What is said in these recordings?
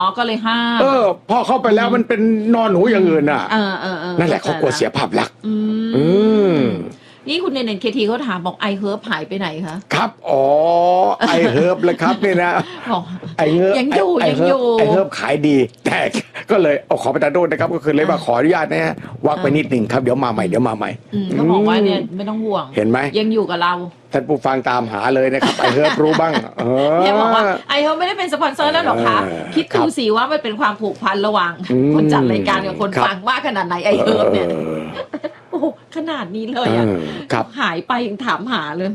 อ๋อก็เลยห้ามพอเข้าไปแล้วมันเป็นนอนหนูอย่างอื่นอ่ะนั่นแหละเขากลัวเสียภาพลักษณ์นี่คุณเนนเคทีเขาถามบอกไอเฮิร์บหายไปไหนคะครับไอเฮิร์บเลยครับนี่นะไอเฮิร์บยังอยู่ไอเฮิร์บขายดีแต่ก็เลยขอประทานโทษนะครับก็คือเลยมาขออนุญาตนะฮะวักไปนิดหนึ่งครับเดี๋ยวมาใหม่ก็บอกว่าเนี่ยไม่ต้องห่วงเห็นไหมยังอยู่กับเราท่านผู้ฟังตามหาเลยนะครับไอเฮิร์บรู้บ้างเนี่ยบอกว่าไอเฮิร์บไม่ได้เป็นสปอนเซอร์แล้วหรอคะคิดดูสิว่ามันเป็นความผูกพันระหว่างคนจัดรายการกับคนฟังมากขนาดไหนไอเฮิร์บเนี่ยโอ้ขนาดนี้เลยอ่ะหายไปยังถามหาเลย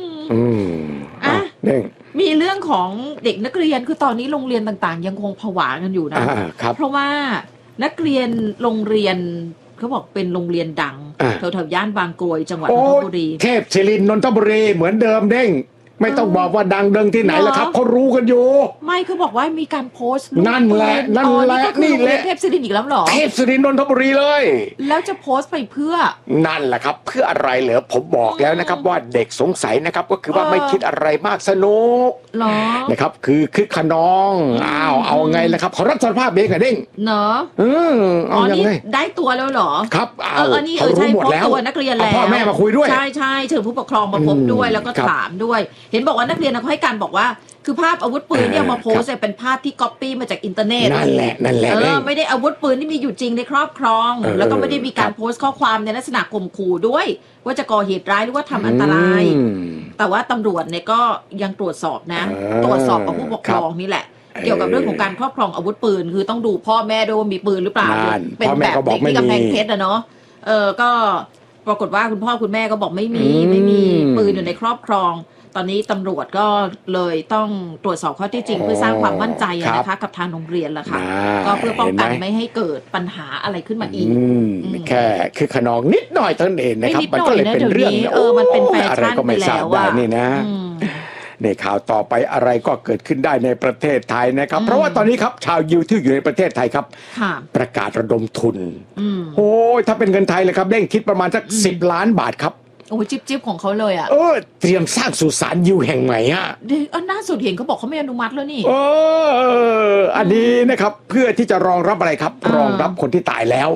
มีเรื่องของเด็กนักเรียนคือตอนนี้โรงเรียนต่างๆยังคงผวากันอยู่นะเพราะว่านักเรียนโรงเรียนเขาบอกเป็นโรงเรียนดังแถวๆย่านบางกรวยจังหวัดนนทบุรีเทพศิรินทร์นนทบุรีเหมือนเดิมเด้งไม่ต้องบอกว่าดังเดิงที่ไหนแล้วครับเขารู้กันอยู่ไม่เขาบอกว่ามีการโพสต์นั่นแหละนี่แหละเทพศิรินทร์อีกแล้วหรอเทพศิรินทร์นนทบุรีเลยแล้วจะโพสต์ไปเพื่อนั่นแหละครับเพื่ออะไรเหรอผมบอกแล้วนะครับว่าเด็กสงสัยนะครับก็คือว่าไม่คิดอะไรมากสนุกนะครับคือขนองเอาไงล่ะครับเขารับสารภาพเองอะเด้งเนาะเอายังไงได้ตัวแล้วหรอครับนี่ใช่พบตัวนักเรียนแล้วพ่อแม่มาคุยด้วยใช่เชิญผู้ปกครองมาพบด้วยแล้วก็ถามด้วยเห็นบอกว่านักเรียนเขาให้การบอกว่าคือภาพอาวุธปืนเนี่ยมาโพสเป็นภาพที่ก๊อปปี้มาจากอินเทอร์เน็ตนั่นแหละไม่ได้อาวุธปืนที่มีอยู่จริงในครอบครองแล้วก็ไม่ได้มีการโพสต์ข้อความในลักษณะข่มขู่ด้วยว่าจะก่อเหตุร้ายหรือว่าทำอันตรายแต่ว่าตำรวจเนี่ยก็ยังตรวจสอบนะตรวจสอบกับผู้ปกครองนี่แหละเกี่ยวกับเรื่องของการครอบครองอาวุธปืนคือต้องดูพ่อแม่ด้วยว่ามีปืนหรือเปล่าเป็นแบบเด็กที่กำแพงเพชรเนาะก็ปรากฏว่าคุณพ่อคุณแม่ก็บอกไม่มีปืนอยู่ในครอบครองตอนนี้ตำรวจก็เลยต้องตรวจสอบข้อที่จริงเพื่อสร้างความมั่นใจนะคะกับทางโรงเรียนละค่ะก็เพื่อป้องกันไม่ให้เกิดปัญหาอะไรขึ้นมาอีกแค่คือขนองนิดหน่อยเท่านั้นเองนะครับมันก็เลยเป็นเรื่องมันเป็นแฟชั่นไปแล้วว่านี่นะในข่าวต่อไปอะไรก็เกิดขึ้นได้ในประเทศไทยนะครับเพราะว่าตอนนี้ครับชาวยิวที่อยู่ในประเทศไทยครับประกาศระดมทุนโอ้ยถ้าเป็นเงินไทยเลยครับเด้งคิดประมาณสัก10 ล้านบาทครับโอ้จิ๊บของเขาเลยอ่ะเตรียมสร้างสุสานยิวแห่งใหม่อ่ะน่าสุดเห็นเขาบอกเขาไม่อนุมัติแล้วนี่อันนี้นะครับเพื่อที่จะรองรับอะไรครับรองรับคนที่ตายแล้ว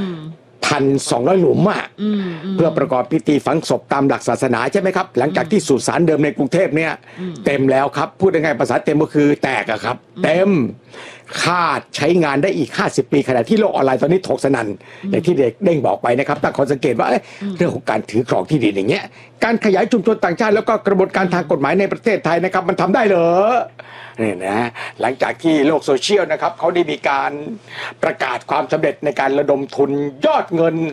1,200 หลุมเพื่อประกอบพิธีฝังศพตามหลักศาสนาใช่ไหมครับหลังจากที่สุสานเดิมในกรุงเทพเนี่ยเต็มแล้วครับพูดง่ายๆภาษาเต็มก็คือแตกอะครับเต็มคาดใช้งานได้อีก50 ปีขณะที่โลกออนไลน์ตอนนี้ถกสนั่นอย่างที่เด็กเด้งบอกไปนะครับตั้งข้อสังเกตว่าเรื่องของการถือครองที่ดินอย่างเงี้ยการขยายชุมชนต่างชาติแล้วก็กระบวนการทางกฎหมายในประเทศไทยนะครับมันทำได้เหรอนี่นะหลังจากที่โลกโซเชียลนะครับเขาได้มีการประกาศความสำเร็จในการระดมทุนยอดเงิน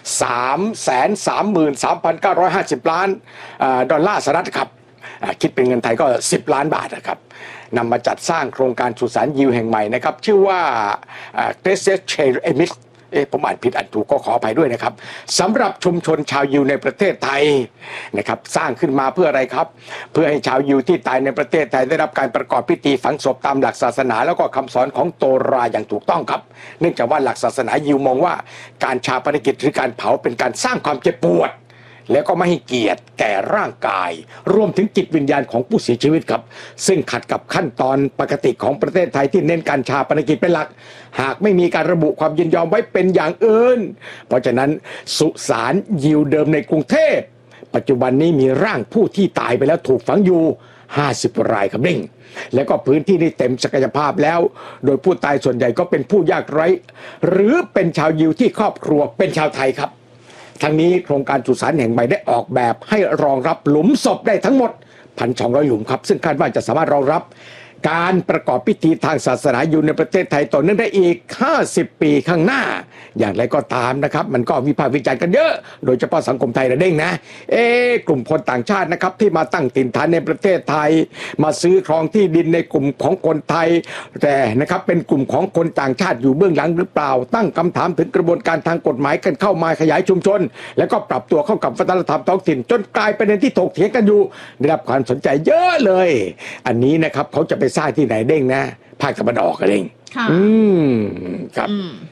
333,950 ล้านดอลลาร์สหรัฐครับคิดเป็นเงินไทยก็10 ล้านบาทนะครับนำมาจัดสร้างโครงการสุสานยิวแห่งใหม่นะครับชื่อว่าเกรเซเชเอมิสผมอ่านผิดอ่านถูกก็ขออภัยด้วยนะครับสำหรับชุมชนชาวยิวในประเทศไทยนะครับสร้างขึ้นมาเพื่ออะไรครับเพื่อให้ชาวยิวที่ตายในประเทศไทยได้รับการประกอบพิธีฝังศพตามหลักศาสนาแล้วก็คำสอนของโตราอย่างถูกต้องครับเนื่องจากว่าหลักศาสนายิวมองว่าการฌาปนกิจหรือการเผาเป็นการสร้างความเจ็บปวดแล้วก็ไม่ให้เกียรติแก่ร่างกายรวมถึงจิตวิญญาณของผู้เสียชีวิตครับซึ่งขัดกับขั้นตอนปกติของประเทศไทยที่เน้นการฌาปนกิจเป็นหลักหากไม่มีการระบุความยินยอมไว้เป็นอย่างอื่นเพราะฉะนั้นสุสานยิวเดิมในกรุงเทพปัจจุบันนี้มีร่างผู้ที่ตายไปแล้วถูกฝังอยู่50 รายครับเด้งแล้วก็พื้นที่นี้เต็มศักยภาพแล้วโดยผู้ตายส่วนใหญ่ก็เป็นผู้ยากไร้หรือเป็นชาวยิวที่ครอบครัวเป็นชาวไทยครับทั้งนี้โครงการสุสานแห่งใหม่ได้ออกแบบให้รองรับหลุมศพได้ทั้งหมด 1,200 หลุมครับซึ่งคาดว่าจะสามารถรองรับการประกอบพิธีทางศาสนาอยู่ในประเทศไทยต่อเนื่องได้อีก50 ปีข้างหน้าอย่างไรก็ตามนะครับมันก็วิพากษ์วิจารณ์กันเยอะโดยเฉพาะสังคมไทยระเด้งนะกลุ่มคนต่างชาตินะครับที่มาตั้งถิ่นฐานในประเทศไทยมาซื้อครองที่ดินในกลุ่มของคนไทยแต่นะครับเป็นกลุ่มของคนต่างชาติอยู่เบื้องหลังหรือเปล่าตั้งคำถามถึงกระบวนการทางกฎหมายกันเข้ามาขยายชุมชนแล้วก็ปรับตัวเข้ากับวัฒนธรรมท้องถิ่นจนกลายเป็นที่ถกเถียงกันอยู่ได้รับความสนใจเยอะเลยอันนี้นะครับเขาจะไปสร้างที่ไหนเด้งนะภาคตะวันออกกันเองค่ะครับ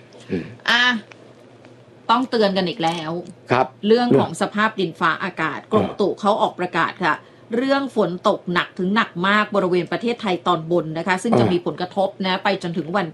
ต้องเตือนกันอีกแล้วครับเรื่องของสภาพดินฟ้าอากาศกรมอุตุเขาออกประกาศค่ะเรื่องฝนตกหนักถึงหนักมากบริเวณประเทศไทยตอนบนนะคะซึ่งจะมีผลกระทบนะไปจนถึงวัน